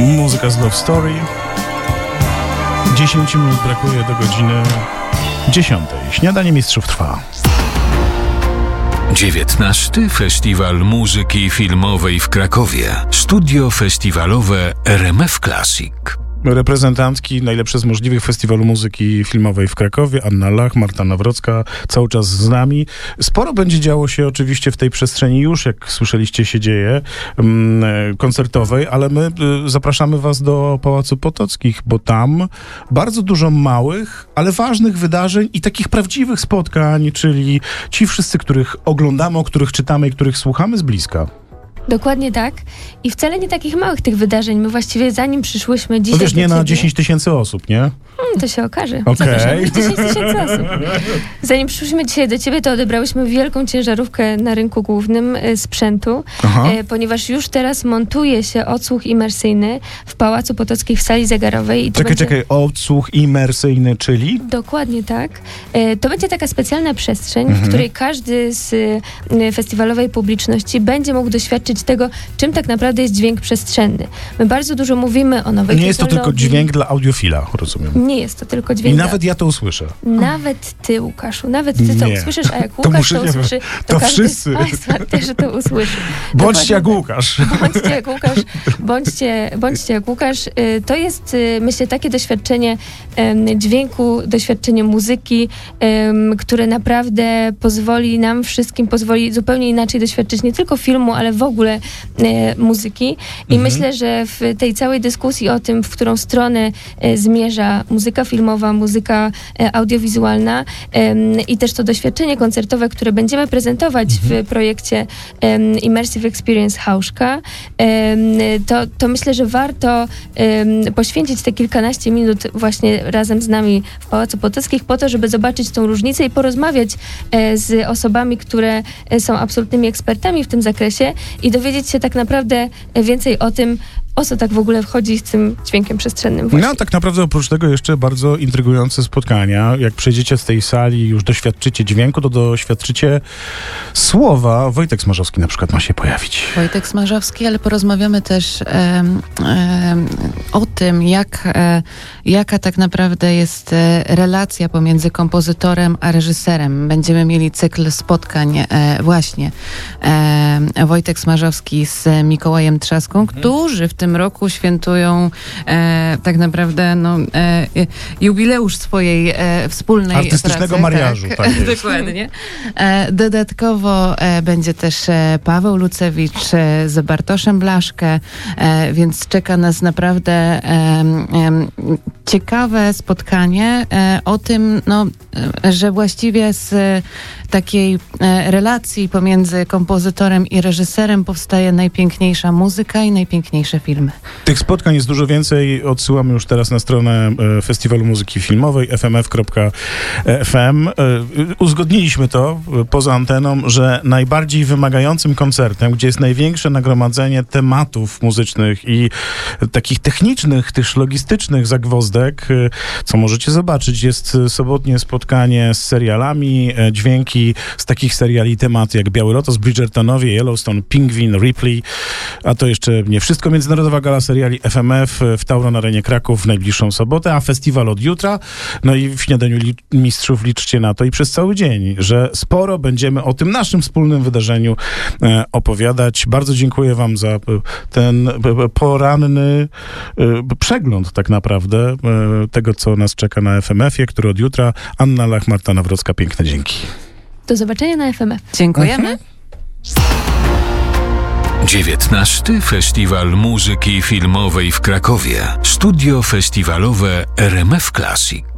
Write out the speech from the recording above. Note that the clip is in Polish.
Muzyka z Love Story. 10 minut brakuje do godziny 10. Śniadanie mistrzów trwa. 19. Festiwal Muzyki Filmowej w Krakowie. Studio festiwalowe RMF Classic. Reprezentantki najlepsze z możliwych Festiwalu Muzyki Filmowej w Krakowie, Anna Lach, Marta Nawrocka, cały czas z nami. Sporo będzie działo się oczywiście w tej przestrzeni już, jak słyszeliście, się dzieje, koncertowej, ale my zapraszamy was do Pałacu Potockich, bo tam bardzo dużo małych, ale ważnych wydarzeń i takich prawdziwych spotkań, czyli ci wszyscy, których oglądamy, o których czytamy i których słuchamy z bliska. Dokładnie tak. I wcale nie takich małych tych wydarzeń. My właściwie zanim przyszłyśmy dzisiaj... No wiesz, nie na 10 tysięcy osób, nie? To się okaże. Okej. 10 tysięcy osób. Zanim przyszłyśmy dzisiaj do ciebie, to odebrałyśmy wielką ciężarówkę na rynku głównym sprzętu, ponieważ już teraz montuje się odsłuch imersyjny w Pałacu Potockich w sali zegarowej. I Czekaj, odsłuch imersyjny, czyli? Dokładnie tak. To będzie taka specjalna przestrzeń, w której każdy z festiwalowej publiczności będzie mógł doświadczyć tego, czym tak naprawdę jest dźwięk przestrzenny. My bardzo dużo mówimy o nowej Nie jest to tylko dźwięk dla audiofila, rozumiem. Nie jest to tylko dźwięk. I nawet ja to usłyszę. Nawet ty, Łukaszu, nawet ty to usłyszysz, a jak Łukasz to usłyszy, to każdy wszyscy. z państwa też to usłyszy. Bądźcie jak Łukasz. Bądźcie jak Łukasz. Bądźcie jak Łukasz. To jest, myślę, takie doświadczenie dźwięku, doświadczenie muzyki, które naprawdę pozwoli zupełnie inaczej doświadczyć nie tylko filmu, ale w ogóle muzyki. I myślę, że w tej całej dyskusji o tym, w którą stronę zmierza muzyka filmowa, muzyka audiowizualna i też to doświadczenie koncertowe, które będziemy prezentować w projekcie Immersive Experience Hauszka, to myślę, że warto poświęcić te kilkanaście minut właśnie razem z nami w Pałacu Potockich po to, żeby zobaczyć tą różnicę i porozmawiać z osobami, które są absolutnymi ekspertami w tym zakresie i dowiedzieć się tak naprawdę więcej o tym, o co tak w ogóle wchodzi z tym dźwiękiem przestrzennym właśnie. No tak naprawdę oprócz tego jeszcze bardzo intrygujące spotkania. Jak przejdziecie z tej sali i już doświadczycie dźwięku, to doświadczycie słowa. Wojtek Smarzowski na przykład ma się pojawić. Wojtek Smarzowski, ale porozmawiamy też o tym, jaka tak naprawdę jest relacja pomiędzy kompozytorem a reżyserem. Będziemy mieli cykl spotkań właśnie Wojtek Smarzowski z Mikołajem Trzaską, którzy w tym roku świętują tak naprawdę jubileusz swojej wspólnej artystycznego pracy. mariażu. Tak jest. Dokładnie. Dodatkowo będzie też Paweł Lucewicz z Bartoszem Blaszkę, więc czeka nas naprawdę ciekawe spotkanie o tym, że właściwie z takiej relacji pomiędzy kompozytorem i reżyserem powstaje najpiękniejsza muzyka i najpiękniejsze filmy. Tych spotkań jest dużo więcej. Odsyłamy już teraz na stronę Festiwalu Muzyki Filmowej fmf.fm. Uzgodniliśmy to poza anteną, że najbardziej wymagającym koncertem, gdzie jest największe nagromadzenie tematów muzycznych i takich technicznych, też logistycznych zagwozdek, co możecie zobaczyć, jest sobotnie spotkanie z serialami, dźwięki z takich seriali tematy jak Biały Lotos, Bridgertonowie, Yellowstone, Pingwin, Ripley, a to jeszcze nie wszystko. Międzynarodowa Gala Seriali FMF w Tauron Arenie Kraków w najbliższą sobotę, a festiwal od jutra. No i w Śniadaniu Mistrzów liczcie na to i przez cały dzień, że sporo będziemy o tym naszym wspólnym wydarzeniu opowiadać. Bardzo dziękuję wam za ten poranny przegląd tak naprawdę tego, co nas czeka na FMF-ie, który od jutra. Anna Lach, Marta Nawrocka, piękne dzięki. Do zobaczenia na FMF. Dziękujemy. 19. Festiwal Muzyki Filmowej w Krakowie. Studio festiwalowe RMF Classic.